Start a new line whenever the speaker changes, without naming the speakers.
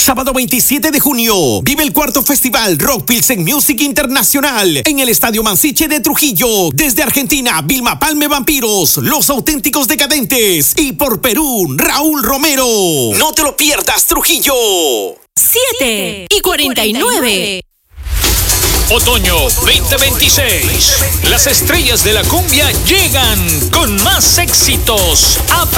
Sábado 27 de junio, vive el cuarto festival Rock Pilsen Music Internacional en el Estadio Mansiche de Trujillo. Desde Argentina, Vilma Palme Vampiros, Los Auténticos Decadentes y por Perú, Raúl Romero. No te lo pierdas, Trujillo.
7:49.
Otoño 2026. Las estrellas de la cumbia llegan con más éxitos.